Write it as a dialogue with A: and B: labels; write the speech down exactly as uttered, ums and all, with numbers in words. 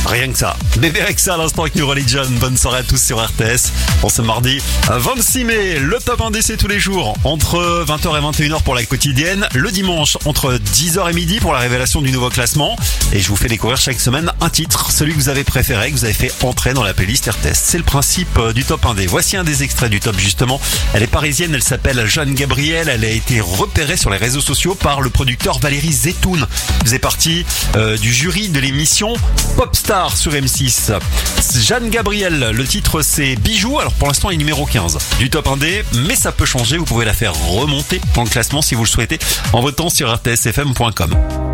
A: Rien que ça. Bébé Rexha à l'instant avec New Religion. Bonne soirée à tous sur R T S. Pour ce mardi vingt-six mai, le top un D C tous les jours. Entre vingt heures et vingt et une heures pour la quotidienne. Le dimanche, entre dix heures et midi pour la révélation du nouveau classement. Et je vous fais découvrir chaque semaine un titre, celui que vous avez préféré, que vous avez fait entrer dans la playlist R T S. C'est le principe du top un D. Voici un des extraits du top justement. Elle est parisienne, elle s'appelle Jeanne Gabriel. Elle a été repérée sur les réseaux sociaux par le producteur Valérie Zetoun. Elle faisait partie euh, du jury de l'émission Popstar sur M six. Jeanne Gabriel, le titre c'est Bijoux. Alors pour l'instant elle est numéro quinze du top un D, mais ça peut changer. Vous pouvez la faire remonter dans le classement si vous le souhaitez en votant sur r t s f m point com.